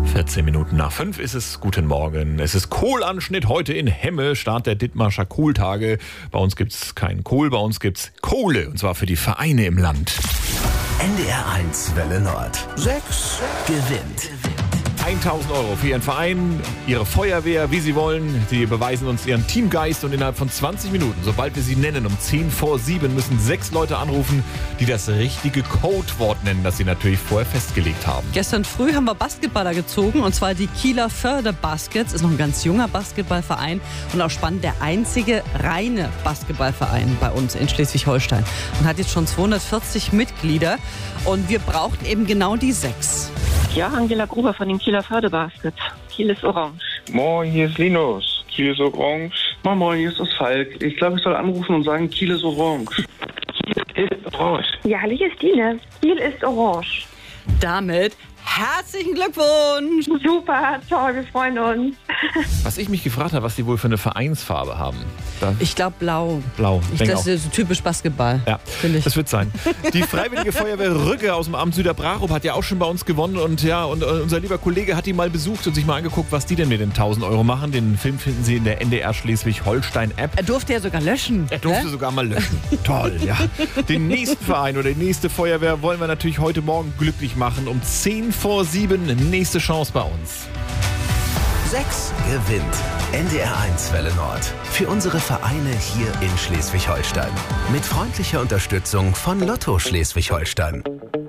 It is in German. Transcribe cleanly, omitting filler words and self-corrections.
14 Minuten nach 5 ist es. Guten Morgen. Es ist Kohlanschnitt heute in Hemme, Start der Dithmarscher Kohltage. Bei uns gibt's keinen Kohl, bei uns gibt's Kohle. Und zwar für die Vereine im Land. NDR 1 Welle Nord. 6 gewinnt. 1.000 Euro für Ihren Verein, Ihre Feuerwehr, wie Sie wollen. Sie beweisen uns Ihren Teamgeist und innerhalb von 20 Minuten, sobald wir Sie nennen, um 10 vor 7, müssen 6 Leute anrufen, die das richtige Codewort nennen, das Sie natürlich vorher festgelegt haben. Gestern früh haben wir Basketballer gezogen, und zwar die Kieler Förde Baskets. Ist noch ein ganz junger Basketballverein und auch spannend, der einzige reine Basketballverein bei uns in Schleswig-Holstein. Und hat jetzt schon 240 Mitglieder. Und wir brauchen eben genau die 6. Ja, Angela Gruber von den Kieler Förde Baskets. Kiel ist orange. Moin, hier ist Linus. Kiel ist orange. Moin, hier ist das Falk. Ich glaube, ich soll anrufen und sagen, Kiel ist orange. Kiel ist orange. Ja, hallo, hier ist Dine. Kiel ist orange. Damit herzlichen Glückwunsch! Super, toll, wir freuen uns. Was ich mich gefragt habe, was Sie wohl für eine Vereinsfarbe haben. Ich glaube blau. Blau. Das ist so typisch Basketball. Ja, finde ich. Das wird sein. Die Freiwillige Feuerwehr Rügge aus dem Amt Süderbrarup hat ja auch schon bei uns gewonnen. Und unser lieber Kollege hat die mal besucht und sich mal angeguckt, was die denn mit den 1.000 Euro machen. Den Film finden Sie in der NDR Schleswig-Holstein-App. Er durfte ja sogar löschen. Er durfte sogar mal löschen. Toll, ja. Den nächsten Verein oder die nächste Feuerwehr wollen wir natürlich heute Morgen glücklich machen. Um 10 vor 7, nächste Chance bei uns. 6 gewinnt. NDR 1 Welle Nord. Für unsere Vereine hier in Schleswig-Holstein. Mit freundlicher Unterstützung von Lotto Schleswig-Holstein.